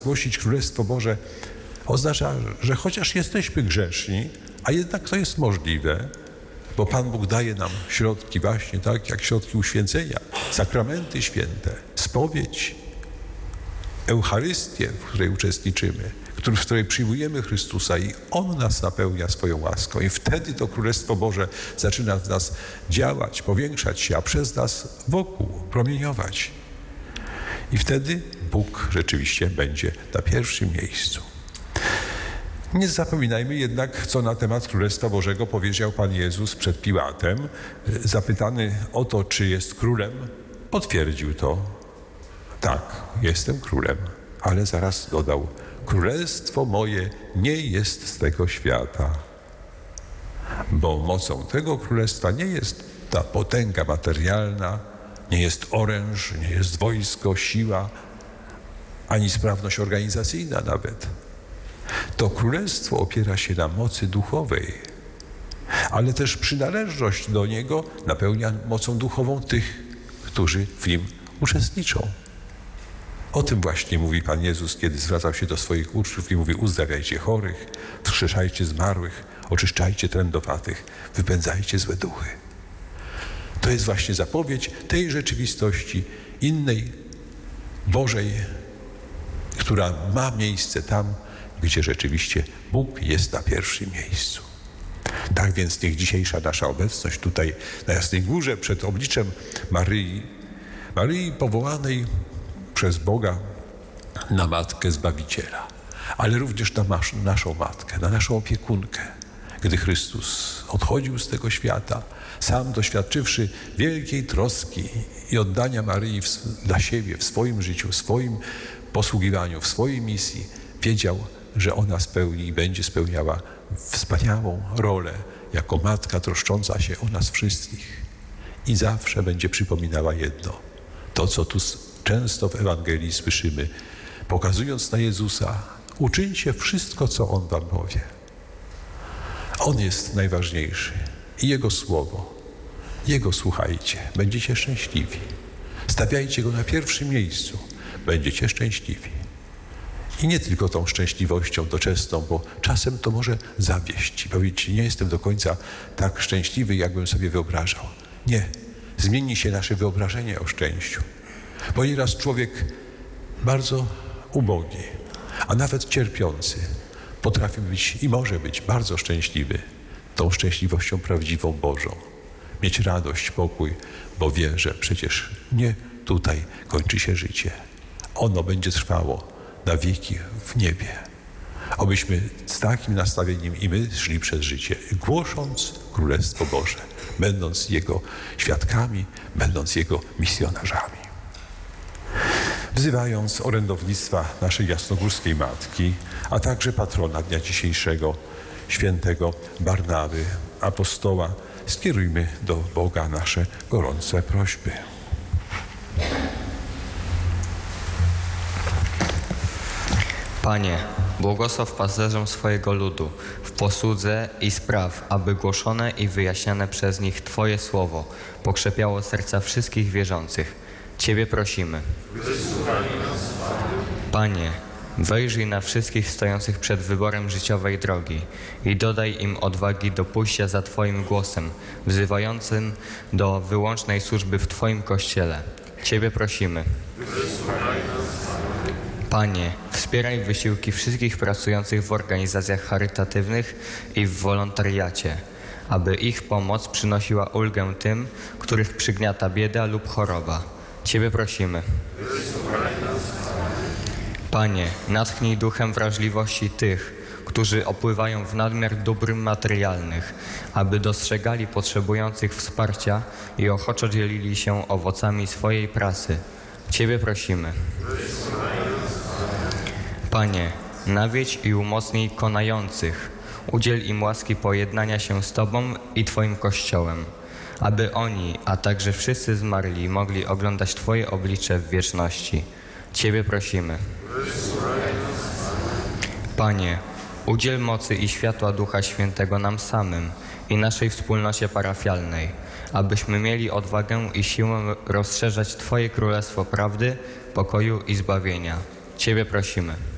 Głosić Królestwo Boże oznacza, że chociaż jesteśmy grzeszni, a jednak to jest możliwe, bo Pan Bóg daje nam środki właśnie tak, jak środki uświęcenia, sakramenty święte, spowiedź, Eucharystię, w której uczestniczymy, w której przyjmujemy Chrystusa i On nas napełnia swoją łaską. I wtedy to Królestwo Boże zaczyna w nas działać, powiększać się, a przez nas wokół promieniować. I wtedy Bóg rzeczywiście będzie na pierwszym miejscu. Nie zapominajmy jednak, co na temat Królestwa Bożego powiedział Pan Jezus przed Piłatem. Zapytany o to, czy jest królem, potwierdził to. Tak, jestem królem, ale zaraz dodał: Królestwo moje nie jest z tego świata. Bo mocą tego królestwa nie jest ta potęga materialna, nie jest oręż, nie jest wojsko, siła, ani sprawność organizacyjna nawet. To królestwo opiera się na mocy duchowej, ale też przynależność do niego napełnia mocą duchową tych, którzy w nim uczestniczą. O tym właśnie mówi Pan Jezus, kiedy zwracał się do swoich uczniów i mówi: uzdrawiajcie chorych, wskrzeszajcie zmarłych, oczyszczajcie trędowatych, wypędzajcie złe duchy. To jest właśnie zapowiedź tej rzeczywistości innej, Bożej, która ma miejsce tam, gdzie rzeczywiście Bóg jest na pierwszym miejscu. Tak więc niech dzisiejsza nasza obecność tutaj na Jasnej Górze przed obliczem Maryi powołanej przez Boga na Matkę Zbawiciela, ale również na naszą Matkę, na naszą opiekunkę. Gdy Chrystus odchodził z tego świata, sam doświadczywszy wielkiej troski i oddania Maryi dla siebie, w swoim życiu, w swoim posługiwaniu, w swojej misji, wiedział, że ona spełni i będzie spełniała wspaniałą rolę jako matka troszcząca się o nas wszystkich. I zawsze będzie przypominała jedno, to co tu często w Ewangelii słyszymy, pokazując na Jezusa: uczyńcie wszystko, co On wam powie. On jest najważniejszy i Jego Słowo. Jego słuchajcie, będziecie szczęśliwi. Stawiajcie Go na pierwszym miejscu, będziecie szczęśliwi. I nie tylko tą szczęśliwością doczesną, bo czasem to może zawieść i powiedzieć: nie jestem do końca tak szczęśliwy, jakbym sobie wyobrażał. Nie, zmieni się nasze wyobrażenie o szczęściu. Bo nieraz człowiek bardzo ubogi, a nawet cierpiący, potrafi być i może być bardzo szczęśliwy tą szczęśliwością prawdziwą Bożą. Mieć radość, pokój, bo wie, że przecież nie tutaj kończy się życie. Ono będzie trwało na wieki w niebie. Obyśmy z takim nastawieniem i my szli przez życie, głosząc Królestwo Boże, będąc Jego świadkami, będąc Jego misjonarzami. Wzywając orędownictwa naszej jasnogórskiej Matki, a także patrona dnia dzisiejszego, świętego Barnaby, apostoła, skierujmy do Boga nasze gorące prośby. Panie, błogosław pasterzom swojego ludu w posłudze i spraw, aby głoszone i wyjaśniane przez nich Twoje słowo pokrzepiało serca wszystkich wierzących. Ciebie prosimy. Panie, wejrzyj na wszystkich stojących przed wyborem życiowej drogi i dodaj im odwagi do pójścia za Twoim głosem, wzywającym do wyłącznej służby w Twoim Kościele. Ciebie prosimy. Panie, wspieraj wysiłki wszystkich pracujących w organizacjach charytatywnych i w wolontariacie, aby ich pomoc przynosiła ulgę tym, których przygniata bieda lub choroba. Ciebie prosimy. Panie, natchnij duchem wrażliwości tych, którzy opływają w nadmiar dóbr materialnych, aby dostrzegali potrzebujących wsparcia i ochoczo dzielili się owocami swojej pracy. Ciebie prosimy. Panie, nawiedź i umocnij konających, udziel im łaski pojednania się z Tobą i Twoim Kościołem, aby oni, a także wszyscy zmarli mogli oglądać Twoje oblicze w wieczności. Ciebie prosimy. Panie, udziel mocy i światła Ducha Świętego nam samym i naszej wspólnocie parafialnej, abyśmy mieli odwagę i siłę rozszerzać Twoje Królestwo prawdy, pokoju i zbawienia. Ciebie prosimy.